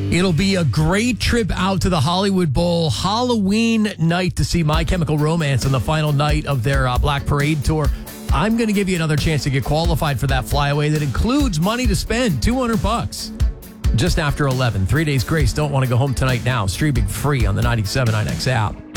It'll be a great trip out to the Hollywood Bowl Halloween night to see My Chemical Romance on the final night of their Black Parade tour. I'm going to give you another chance to get qualified for that flyaway that includes money to spend, $200. Just after 11. 3 days grace. Don't want to go home tonight now. Streaming free on the 97.9X app.